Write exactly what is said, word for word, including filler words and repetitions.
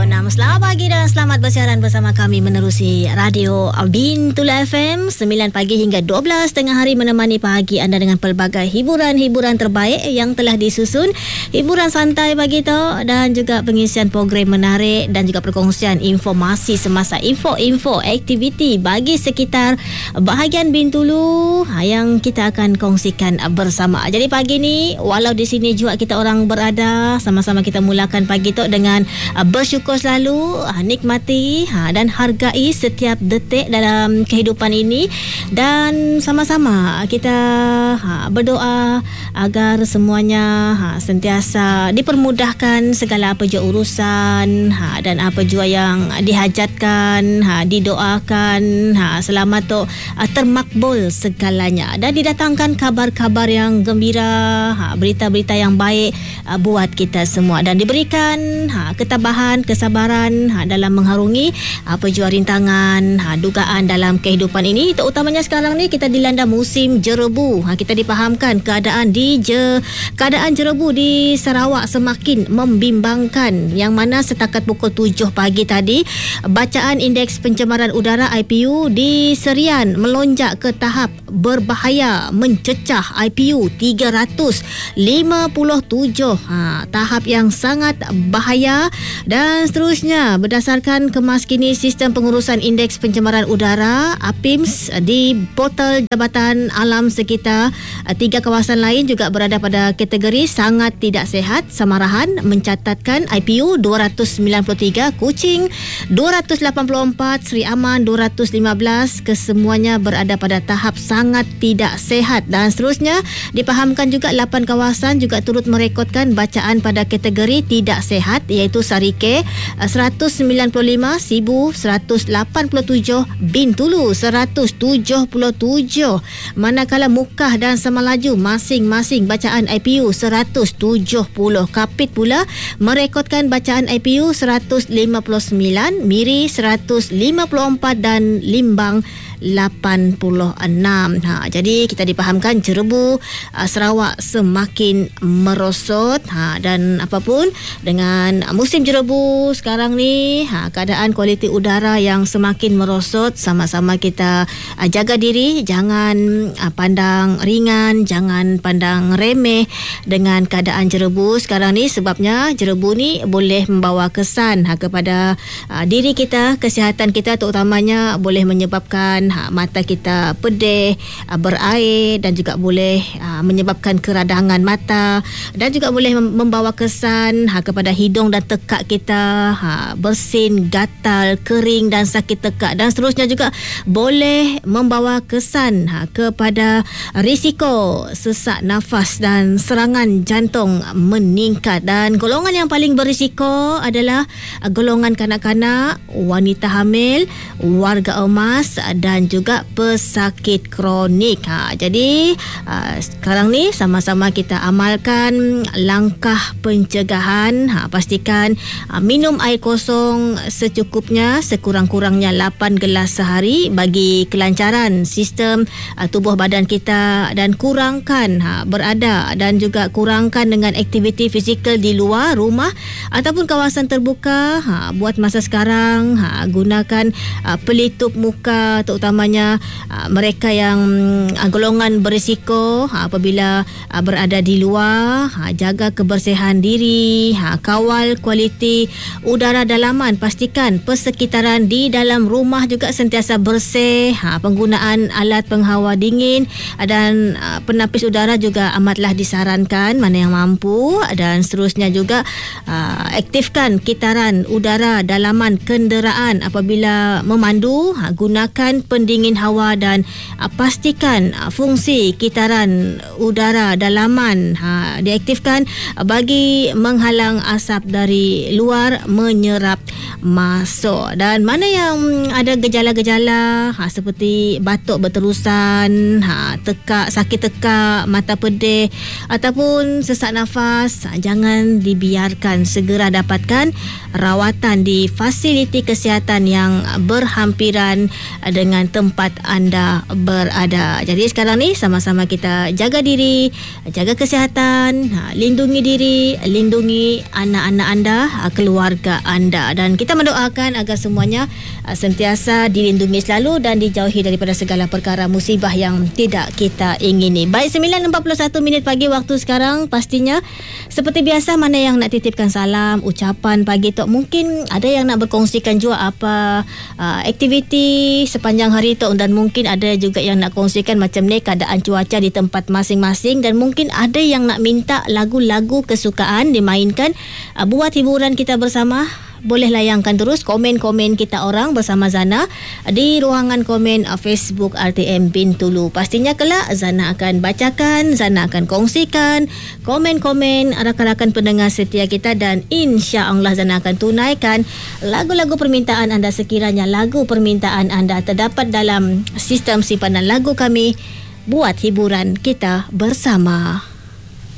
enam. Selamat pagi dan selamat bersiaran bersama kami menerusi Radio Bintul F M sembilan pagi hingga dua belas tengah hari, menemani pagi anda dengan pelbagai hiburan-hiburan terbaik yang telah disusun, hiburan santai pagi tu, dan juga pengisian program menarik dan juga perkongsian informasi semasa info-info aktiviti bagi sekitar bahagian Bintulu yang kita akan kongsikan bersama. Jadi pagi ni, walau di sini juga kita orang berada, sama-sama kita mulakan pagi tu dengan uh, bersyukur selalu, uh, nikmati ha, dan hargai setiap detik dalam kehidupan ini, dan sama-sama kita ha, berdoa agar semuanya ha, sentiasa dipermudahkan segala apa jua urusan ha, dan apa jua yang dihajatkan, ha, didoakan ha, selamat tu uh, termakbul segalanya, dan didatangkan kabar-kabar yang gembira, ha, berita-berita yang baik uh, buat kita semua, dan diberikan ha, ketabahan, kesabaran ha, dalam mengharungi apa jua rintangan, ha, dugaan dalam kehidupan ini. Terutamanya sekarang ni kita dilanda musim jerebu. Ha, kita dipahamkan keadaan di je, keadaan jerebu di Sarawak semakin membimbangkan, yang mana setakat pukul tujuh pagi tadi, bacaan indeks pencemaran udara I P U di Serian melonjak ke tahap berbahaya, mencecah I P U tiga ratus lima puluh tujuh, ha, tahap yang sangat bahaya. Dan seterusnya, berdasarkan kemaskini sistem pengurusan indeks pencemaran udara A P I M S di portal Jabatan Alam Sekitar, tiga kawasan lain juga berada pada kategori sangat tidak sihat. Samarahan mencatatkan I P U dua ratus sembilan puluh tiga, Kuching dua ratus lapan puluh empat, Seri Aman dua ratus lima belas, kesemuanya berada pada tahap sangat tidak sihat. Dan seterusnya, dipahamkan juga lapan kawasan juga turut merekodkan bacaan pada kategori tidak sihat, iaitu Sarike seratus sembilan puluh lima, Sibu seratus lapan puluh tujuh, Bintulu seratus tujuh puluh tujuh, manakala Mukah dan Semalaju masing-masing bacaan I P U seratus tujuh puluh. Kapit pula merekodkan bacaan I P U seratus lima puluh sembilan, Miri seratus lima puluh empat dan Limbang lapan puluh enam. Ha, jadi kita dipahamkan jerebu uh, Sarawak semakin merosot, ha, dan apapun dengan musim jerebu sekarang ni, ha, keadaan kualiti udara yang semakin merosot, sama-sama kita uh, jaga diri, jangan uh, pandang ringan, jangan pandang remeh dengan keadaan jerebu sekarang ni, sebabnya jerebu ni boleh membawa kesan ha, kepada uh, diri kita, kesihatan kita, terutamanya boleh menyebabkan Ha, mata kita pedih, ha, berair, dan juga boleh ha, menyebabkan keradangan mata, dan juga boleh membawa kesan ha, kepada hidung dan tekak kita, ha, bersin, gatal, kering dan sakit tekak, dan seterusnya juga boleh membawa kesan ha, kepada risiko sesak nafas dan serangan jantung meningkat. Dan golongan yang paling berisiko adalah golongan kanak-kanak, wanita hamil, warga emas dan juga pesakit kronik. Ha, jadi uh, sekarang ni sama-sama kita amalkan langkah pencegahan. Ha, pastikan uh, minum air kosong secukupnya, sekurang-kurangnya lapan gelas sehari bagi kelancaran sistem uh, tubuh badan kita, dan kurangkan ha, berada dan juga kurangkan dengan aktiviti fizikal di luar rumah ataupun kawasan terbuka. Ha, buat masa sekarang ha, gunakan uh, pelitup muka, terutamanya uh, mereka yang uh, golongan berisiko uh, apabila uh, berada di luar. Uh, jaga kebersihan diri, uh, kawal kualiti udara dalaman, pastikan persekitaran di dalam rumah juga sentiasa bersih. Uh, penggunaan alat penghawa dingin uh, dan uh, penapis udara juga amatlah disarankan mana yang mampu, dan seterusnya juga uh, aktifkan kitaran udara dalaman kenderaan apabila memandu. Uh, gunakan pendingin hawa dan uh, pastikan uh, fungsi kitaran udara dalaman ha, diaktifkan uh, bagi menghalang asap dari luar menyerap masuk. Dan mana yang ada gejala-gejala ha, seperti batuk berterusan, ha, tekak, sakit tekak, mata pedih ataupun sesak nafas, ha, jangan dibiarkan, segera dapatkan rawatan di fasiliti kesihatan yang berhampiran dengan dengan tempat anda berada. Jadi sekarang ni sama-sama kita jaga diri, jaga kesihatan, lindungi diri, lindungi anak-anak anda, keluarga anda, dan kita mendoakan agar semuanya sentiasa dilindungi selalu dan dijauhi daripada segala perkara musibah yang tidak kita ingini. Baik, sembilan empat puluh satu minit pagi waktu sekarang. Pastinya seperti biasa, mana yang nak titipkan salam, ucapan pagi tu, mungkin ada yang nak berkongsikan juga apa uh, aktiviti sepanjang hari tu, dan mungkin ada juga yang nak kongsikan macam ni keadaan cuaca di tempat masing-masing, dan mungkin ada yang nak minta lagu-lagu kesukaan dimainkan uh, buat hiburan kita bersama. Boleh layangkan terus komen-komen kita orang bersama Zana di ruangan komen Facebook R T M Bintulu. Pastinya kelak Zana akan bacakan, Zana akan kongsikan komen-komen rakan-rakan pendengar setia kita, dan insya-Allah Zana akan tunaikan lagu-lagu permintaan anda sekiranya lagu permintaan anda terdapat dalam sistem simpanan lagu kami buat hiburan kita bersama.